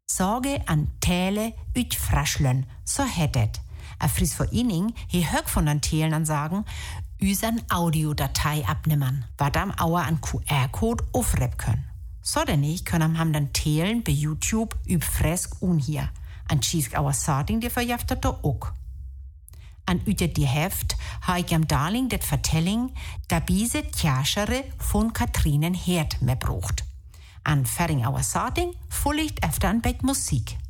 Sorge an Täle üt Fraschlön, so hättet. A Fries vor Inning, he hörg von den Tälen an sagen, üsern Audiodatei abnimmern, wat am Auer an QR-Code aufrep können. So denn nicht können am den Tälen bei YouTube üb fresk unhier. An schiesk auer Sorting die verjaftet do ook. An ütet die Heft ha ich am Darling det Vertelling, da biese Tjaschere von Katrinen Herd mehr brucht. An Ferring auer Sorting fulligt öfter an Bett Musik.